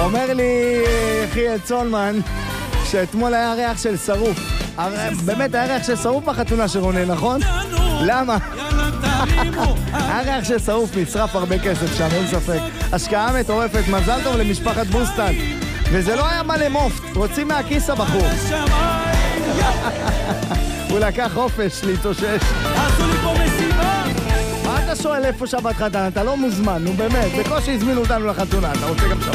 אומר לי יחיאל צולמן שאתמול היה ריח של שרוף. באמת היה ריח של שרוף בחתונה של רונן, נכון? למה? היה ריח של שרוף, נצרף הרבה כסף שם, אין ספק. השקעה מטורפת, מזל טוב למשפחת בוסטן. וזה לא היה מלא מופת, רוצים מהכיס הבחור. הוא לקח חופש להתאושש. מה אתה שואל איפה שבת חתן? אתה לא מוזמן, נו באמת, בקושי הזמינו אותנו לחתונה, אתה רוצה גם שבת?